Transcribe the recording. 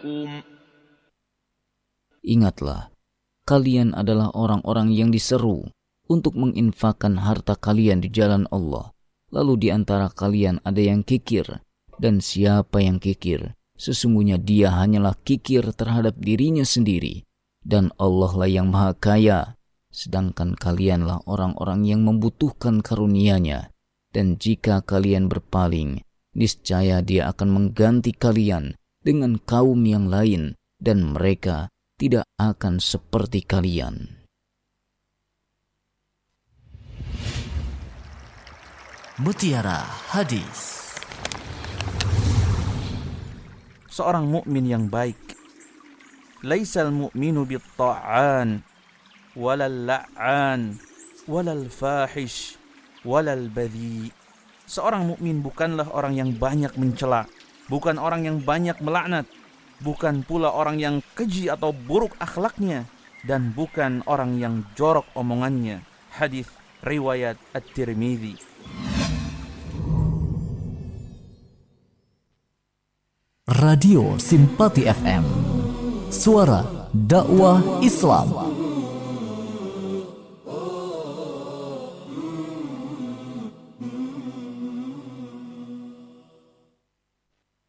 لكم. Ingatlah, kalian adalah orang-orang yang diseru untuk menginfakkan harta kalian di jalan Allah. Lalu di antara kalian ada yang kikir, dan siapa yang kikir, sesungguhnya dia hanyalah kikir terhadap dirinya sendiri, dan Allah lah yang maha kaya, sedangkan kalianlah orang-orang yang membutuhkan karunia-Nya. Dan jika kalian berpaling, niscaya Dia akan mengganti kalian dengan kaum yang lain, dan mereka tidak akan seperti kalian. Mutiara Hadis. Seorang mukmin yang baik, laisal mu'minu bit-ta'an walal la'an walal fahish walal badhi. Seorang mukmin bukanlah orang yang banyak mencela, bukan orang yang banyak melaknat, bukan pula orang yang keji atau buruk akhlaknya, dan bukan orang yang jorok omongannya. Hadis riwayat At-Tirmidzi. Radio Simpati FM, suara dakwah Islam.